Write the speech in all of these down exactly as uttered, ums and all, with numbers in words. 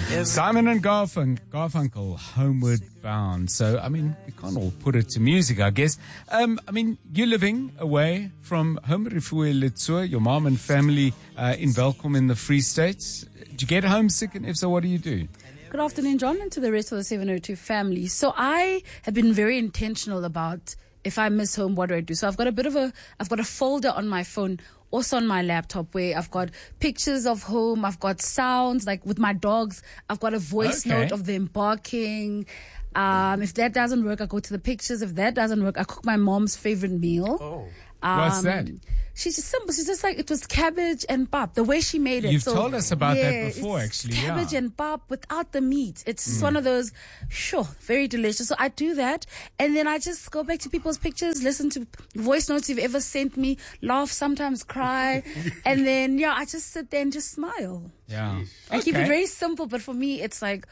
Simon and Garfun- Garfunkel, Homeward Bound. So, I mean, we can't all put it to music, I guess. Um, I mean, you're living away from home, Refuwe Letsua, your mom and family uh, in Welkom in the Free State. Do you get homesick? And if so, what do you do? Good afternoon, John, and to the rest of the seven oh two family. So I have been very intentional about if I miss home, what do I do? So I've got a bit of a, I've got a folder on my phone, also on my laptop, where I've got pictures of home, I've got sounds, like with my dogs, I've got a voice Okay. note of them barking. Um, if that doesn't work, I go to the pictures. If that doesn't work, I cook my mom's favorite meal. Oh. Um, What's that? She's just simple. She's just like, it was cabbage and pap. The way she made it. You've so, told us about that yeah, before, it's actually, yeah. Cabbage and pap without the meat. It's just one of those, sure, very delicious. So I do that. And then I just go back to people's pictures, listen to voice notes you've ever sent me, laugh, sometimes cry. And then, yeah, I just sit there and just smile. Yeah. I keep Okay. it very simple, but for me, it's like,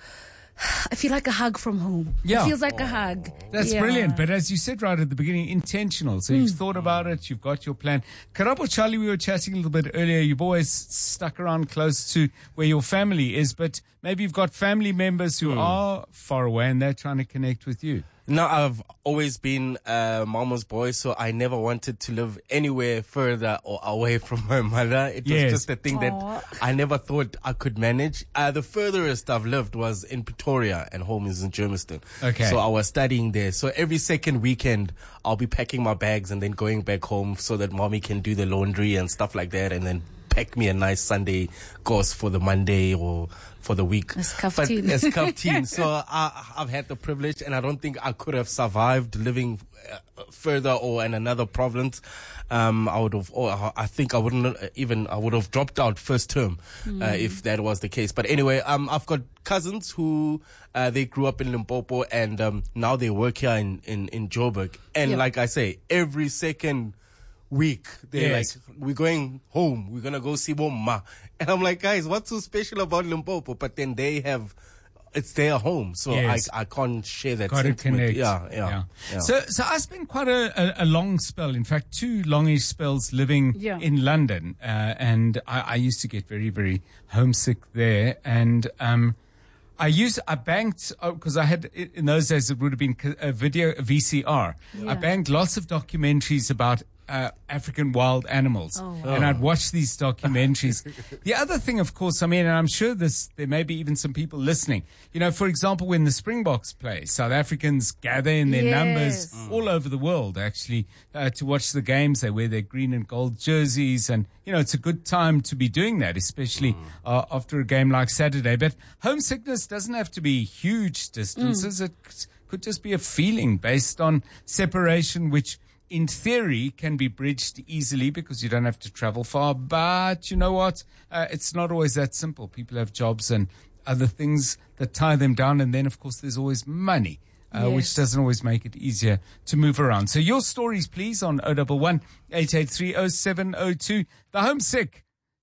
I feel like a hug from home. Yeah. It feels like a hug. That's Yeah. brilliant. But as you said right at the beginning, intentional. So you've thought about it. You've got your plan. Karabo Charlie, we were chatting a little bit earlier. You've always stuck around close to where your family is, but maybe you've got family members who are far away and they're trying to connect with you. No, I've always been a mama's boy, so I never wanted to live anywhere further or away from my mother. It was Yes. just a thing Aw. that I never thought I could manage. Uh, the furthest I've lived was in Pretoria, and home is in Germiston. Okay. So I was studying there. So every second weekend, I'll be packing my bags and then going back home so that mommy can do the laundry and stuff like that, and then pack me a nice Sunday course for the Monday or for the week. As But kaftin. as kaftin. So I, I've had the privilege, and I don't think I could have survived living uh, further or in another province. Um, I would have, or I think I wouldn't even, I would have dropped out first term uh, if that was the case. But anyway, um, I've got cousins who uh, they grew up in Limpopo, and um, now they work here in in, in Joburg. And Yeah. like I say, every second week they're Yes. like, we're going home, we're gonna go see Mama. And I'm like, guys, what's so special about Limpopo? But then they have, it's their home, so Yes. I I can't share that Got to sentiment. connect. Yeah, yeah, yeah. So, so I spent quite a, a, a long spell, in fact, two longish spells living Yeah. in London. Uh, and I, I used to get very, very homesick there. And, um, I used, I banked, because I had, in those days, it would have been a video, a V C R. Yeah. I banked lots of documentaries about uh, African wild animals. Oh. And I'd watch these documentaries. The other thing, of course, I mean, and I'm sure this, there may be even some people listening. You know, for example, when the Springboks play, South Africans gather in their Yes. numbers all over the world, actually, uh, to watch the games. They wear their green and gold jerseys, and, you know, it's a good time to be doing that, especially uh, after a game like Saturday. But homesickness doesn't have to be huge distances. It c- could just be a feeling based on separation, which in theory can be bridged easily because you don't have to travel far. But you know what? Uh, it's not always that simple. People have jobs and other things that tie them down. And then, of course, there's always money. Uh, which Yes. doesn't always make it easier to move around. So your stories, please, on oh one one, eight eight three, oh seven oh two. The homesick.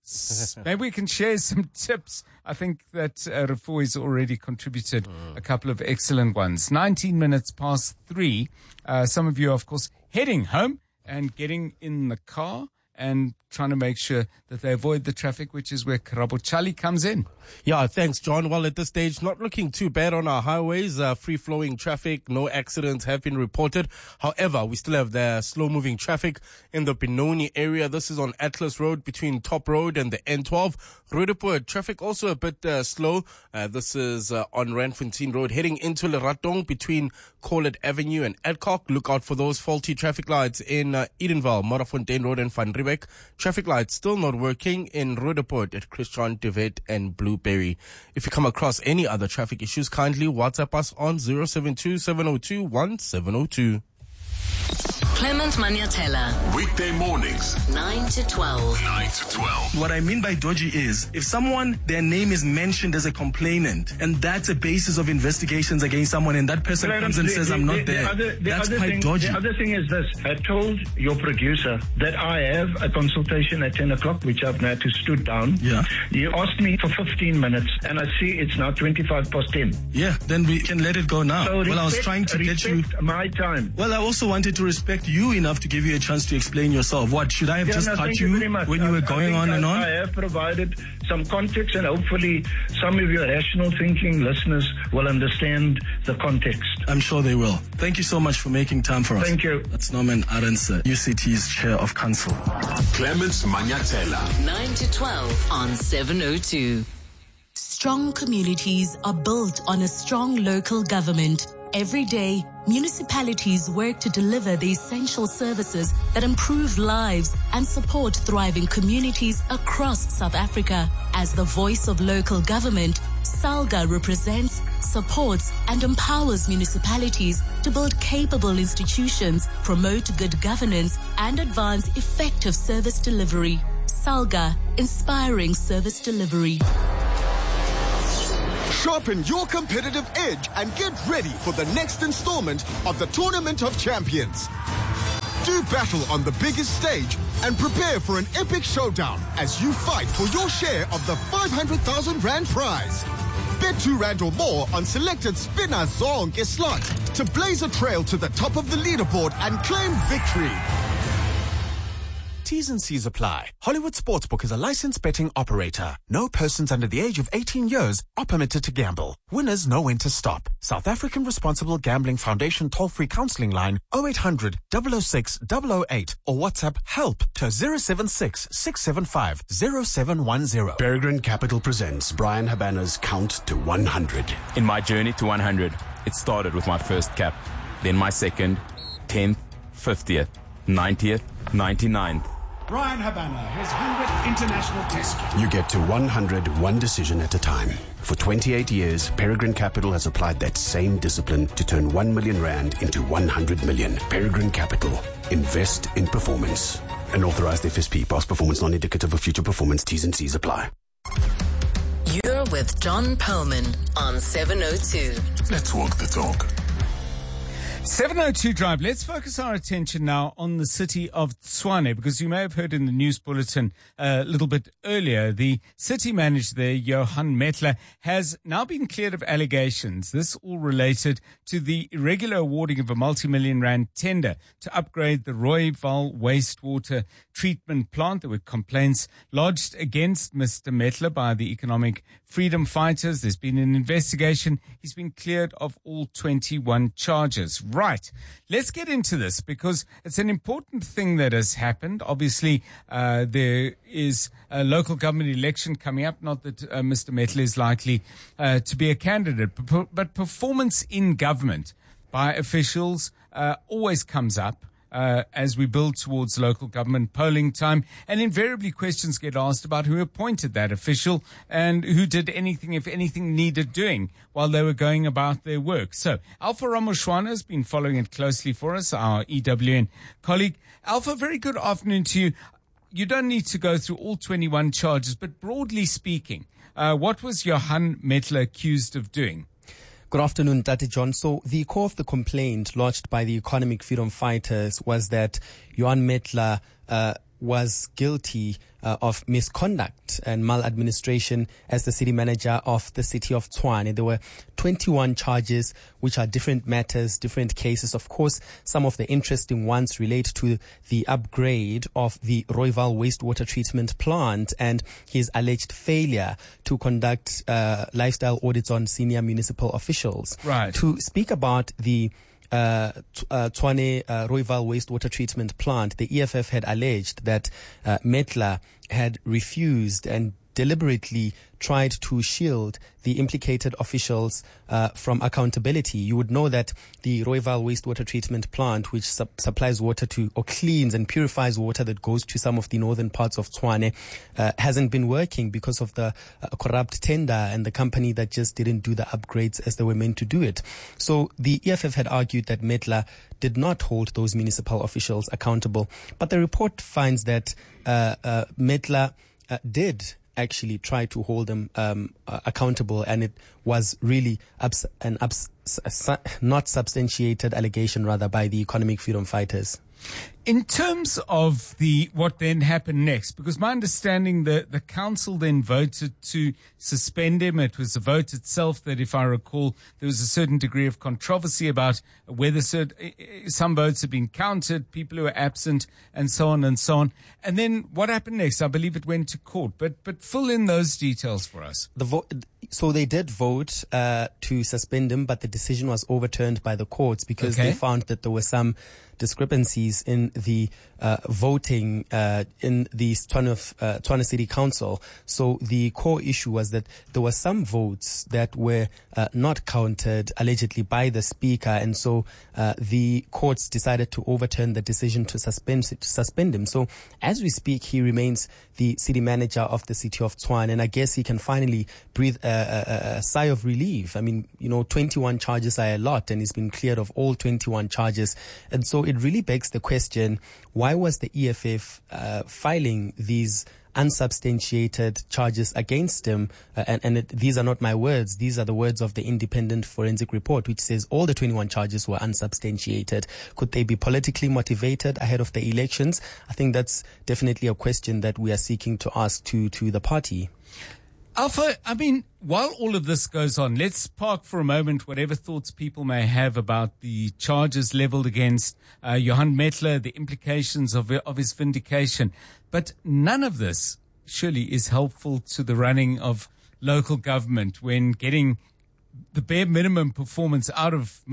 S- Maybe we can share some tips. I think that uh, Refuwe's already contributed a couple of excellent ones. nineteen minutes past three. Uh, some of you are, of course, heading home and getting in the car and trying to make sure that they avoid the traffic, which is where Karabo Charlie comes in. Yeah, thanks, John. Well, at this stage, not looking too bad on our highways. Uh, free-flowing traffic, no accidents have been reported. However, we still have the slow-moving traffic in the Benoni area. This is on Atlas Road between Top Road and the N twelve. Roodepoort, traffic also a bit uh, slow. Uh, this is uh, on Randfontein Road, heading into Leratong between Colet Avenue and Adcock. Look out for those faulty traffic lights in uh, Edenvale, Modderfontein Road and Van Riebeek. Traffic lights still not working in Roodepoort at Christian de Wet and Blueberry. If you come across any other traffic issues, kindly WhatsApp us on zero seven two, seven oh two, one seven oh two. Clement Maniatella, Weekday mornings, nine to twelve. nine to twelve. What I mean by dodgy is if someone, their name is mentioned as a complainant, and that's a basis of investigations against someone, and that person comes and The- says, the- I'm not the- the there. other- the That's other quite thing, dodgy. The other thing is this. I told your producer that I have a consultation at ten o'clock, which I've now to stood down. Yeah. You asked me for fifteen minutes, and I see it's now twenty-five past ten. Yeah, then we can let it go now. So well, I was respect- trying to get you... respect my time. Well, I also wanted to respect you enough to give you a chance to explain yourself. What, should I have Yeah, just no, cut thank you, very much. when you I- were I going think on I, and on? I have provided some context, and hopefully some of your rational thinking listeners will understand the context. I'm sure they will. Thank you so much for making time for us. Thank you. That's Norman Arendse, U C T's Chair of Council. Clements Manyatela. nine to twelve on seven oh two. Strong communities are built on a strong local government. Every day, municipalities work to deliver the essential services that improve lives and support thriving communities across South Africa. As the voice of local government, SALGA represents, supports, and empowers municipalities to build capable institutions, promote good governance, and advance effective service delivery. SALGA, inspiring service delivery. Sharpen your competitive edge and get ready for the next installment of the Tournament of Champions. Do battle on the biggest stage and prepare for an epic showdown as you fight for your share of the five hundred thousand rand prize. Bet two rand or more on selected Spinner Zonke slot to blaze a trail to the top of the leaderboard and claim victory. T's and C's apply. Hollywood Sportsbook is a licensed betting operator. No persons under the age of eighteen years are permitted to gamble. Winners know when to stop. South African Responsible Gambling Foundation toll-free counseling line oh eight hundred, double oh six, double oh eight or WhatsApp help to zero seven six, six seven five, zero seven one zero. Peregrine Capital presents Bryan Habana's Count to one hundred. In my journey to one hundred, it started with my first cap, then my second, tenth, fiftieth, ninetieth, ninety-ninth. Bryan Habana, his one hundredth international test cap. You get to one hundred one decision at a time. For twenty-eight years, Peregrine Capital has applied that same discipline to turn one million rand into one hundred million. Peregrine Capital. Invest in performance. An authorized F S P. Past performance not indicative of future performance. T's and C's apply. You're with John Perlman on seven oh two. Let's walk the talk. seven oh two Drive. Let's focus our attention now on the city of Tshwane, because you may have heard in the news bulletin uh, a little bit earlier, the city manager there, Johan Metler, has now been cleared of allegations. This all related to the irregular awarding of a multi-million rand tender to upgrade the Rooiwal wastewater treatment plant. There were complaints lodged against Mister Metler by the economic freedom fighters. There's been an investigation. He's been cleared of all twenty-one charges. Right. Let's get into this because it's an important thing that has happened. Obviously, uh, there is a local government election coming up. Not that uh, Mister Metler is likely uh, to be a candidate, but, but performance in government by officials uh, always comes up. Uh, as we build towards local government polling time, and invariably questions get asked about who appointed that official and who did anything, if anything, needed doing while they were going about their work. So Alpha Ramoshwana has been following it closely for us, our E W N colleague. Alpha, very good afternoon to you. You don't need to go through all twenty-one charges, but broadly speaking, uh, what was Johan Metler accused of doing? Good afternoon, Tati John. So the core of the complaint lodged by the economic freedom fighters was that Johan Metler uh, was guilty uh, of misconduct and maladministration as the city manager of the city of Tshwane. There were twenty-one charges, which are different matters, different cases. Of course, some of the interesting ones relate to the upgrade of the Rooiwal wastewater treatment plant and his alleged failure to conduct uh, lifestyle audits on senior municipal officials. Right. To speak about the Uh, uh, Tshwane uh, Rooiwal wastewater treatment plant, the E F F had alleged that uh, Metler had refused and deliberately tried to shield the implicated officials uh, from accountability. You would know that the Rooiwal wastewater treatment plant, which su- supplies water to or cleans and purifies water that goes to some of the northern parts of Tshwane, uh, hasn't been working because of the uh, corrupt tender and the company that just didn't do the upgrades as they were meant to do it. So the E F F had argued that Metler did not hold those municipal officials accountable. But the report finds that uh, uh, Metler uh, did actually try to hold them um, uh, accountable, and it was really ups- an ups- su- not substantiated allegation, rather, by the economic freedom fighters. In terms of the what then happened next, because my understanding the, the council then voted to suspend him. It was the vote itself that, if I recall, there was a certain degree of controversy about whether certain, some votes had been counted, people who were absent, and so on and so on. And then what happened next? I believe it went to court. But but fill in those details for us. The vote. So they did vote uh, to suspend him, but the decision was overturned by the courts because Okay. they found that there were some discrepancies in the uh, voting uh, in the Tshwane, uh, Tshwane City Council. So the core issue was that there were some votes that were uh, not counted allegedly by the speaker, and so uh, the courts decided to overturn the decision to suspend to suspend him. So as we speak, he remains the city manager of the city of Tshwane, and I guess he can finally breathe a, a, a sigh of relief. I mean, you know, twenty-one charges are a lot, and he's been cleared of all twenty-one charges, and so it really begs the question: why was the E F F uh, filing these unsubstantiated charges against him? Uh, and and it, these are not my words; these are the words of the Independent Forensic Report, which says all the twenty-one charges were unsubstantiated. Could they be politically motivated ahead of the elections? I think that's definitely a question that we are seeking to ask to to the party. Alpha, I mean, while all of this goes on, let's park for a moment whatever thoughts people may have about the charges leveled against uh, Johan Metler, the implications of, of his vindication. But none of this surely is helpful to the running of local government when getting the bare minimum performance out of